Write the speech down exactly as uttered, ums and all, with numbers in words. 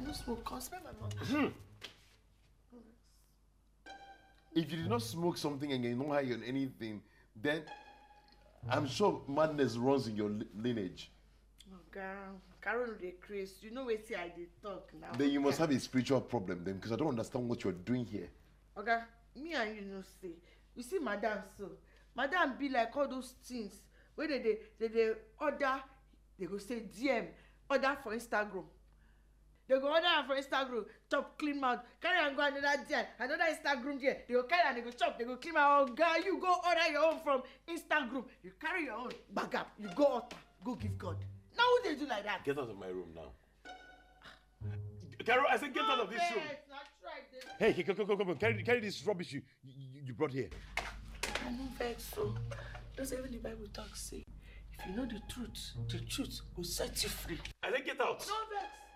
no smoke. Come spend my money. Hmm. If you did not smoke something and you're not high on anything, then I'm sure madness runs in your lineage. Oh, girl, Carol, they crazy. You know where see I did talk now. Then you must have a spiritual problem then, because I don't understand what you're doing here. Okay, me and you know say. You see, madam, so madam be like all those things where they they they, they order, they go say D M, order for Instagram. They go order for Instagram, chop clean mouth, carry and go another D M, another Instagram there. They go carry and they go chop, they go clean mouth. Oh, girl, you go order your own from Instagram. You carry your own, bag up, you go altar, go give God. Now who they do like that? Get out of my room now. Carol, I said get no out of this vex, room. not right, Hey, come, come, come, come, carry, carry this rubbish you, you, you brought here. I no vex so. That's even the Bible talks say. If you know the truth, the truth will set you free. I said get out. No vex.